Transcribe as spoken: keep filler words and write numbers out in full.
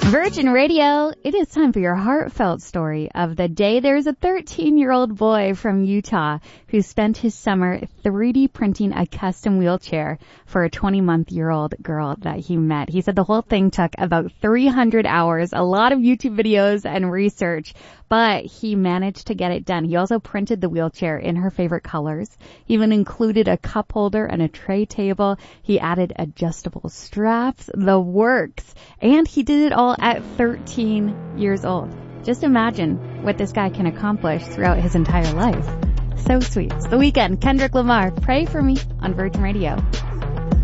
Virgin Radio, it is time for your heartfelt story of the day. There's a thirteen-year-old boy from Utah who spent his summer three D printing a custom wheelchair for a twenty-month-year-old girl that he met. He said the whole thing took about three hundred hours, a lot of YouTube videos and research, but he managed to get it done. He also printed the wheelchair in her favorite colors, even included a cup holder and a tray table. He added adjustable straps, the works, and he did it all at thirteen years old. Just imagine what this guy can accomplish throughout his entire life. So sweet. It's The Weeknd, Kendrick Lamar, Pray For Me on Virgin Radio.